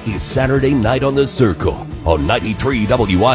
is Saturday Night on the Circle on 93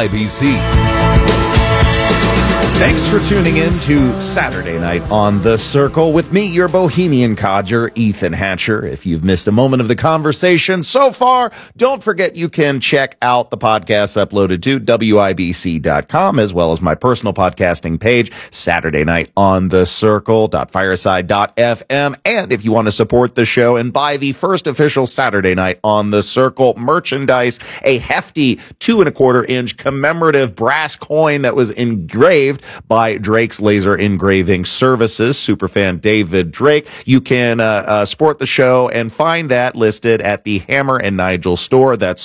WIBC. Thanks for tuning in to Saturday Night on the Circle with me, your bohemian codger, Ethan Hatcher. If you've missed a moment of the conversation so far, don't forget you can check out the podcasts uploaded to WIBC.com, as well as my personal podcasting page, Saturday Night on the Circle.fireside.fm. And if you want to support the show and buy the first official Saturday Night on the Circle merchandise, a hefty 2.25-inch commemorative brass coin that was engraved by Drake's Laser Engraving Services, superfan David Drake. You can support the show and find that listed at the Hammer and Nigel store. That's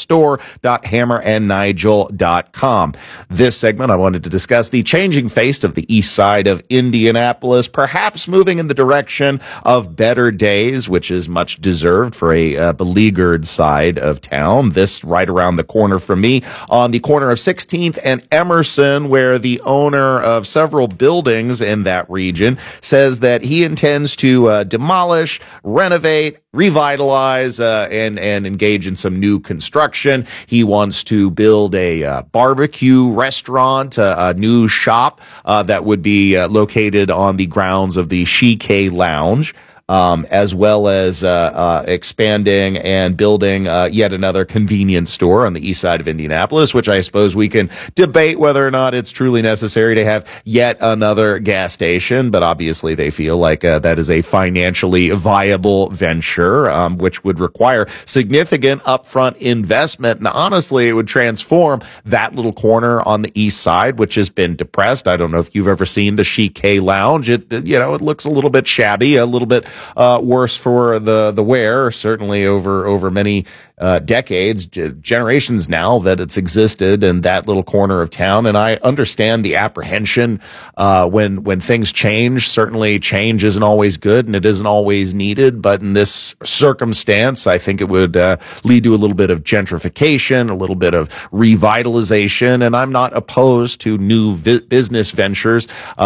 store.hammerandnigel.com. This segment, I wanted to discuss the changing face of the east side of Indianapolis, perhaps moving in the direction of better days, which is much deserved for a beleaguered side of town. This right around the corner from me, on the corner of 16th and Emerson, where the owner of several buildings in that region says that he intends to demolish, renovate, revitalize, and engage in some new construction. He wants to build a barbecue restaurant, a new shop that would be located on the grounds of the Chic Lounge. As well as expanding and building yet another convenience store on the east side of Indianapolis, which I suppose we can debate whether or not it's truly necessary to have yet another gas station. But obviously they feel like that is a financially viable venture, which would require significant upfront investment. And honestly, it would transform that little corner on the east side, which has been depressed. I don't know if you've ever seen the Chic Lounge. It looks a little bit shabby, a little bit worse for the wear, certainly over many decades, generations now that it's existed in that little corner of town. And I understand the apprehension when things change. Certainly change isn't always good and it isn't always needed. But in this circumstance, I think it would lead to a little bit of gentrification, a little bit of revitalization. And I'm not opposed to new business ventures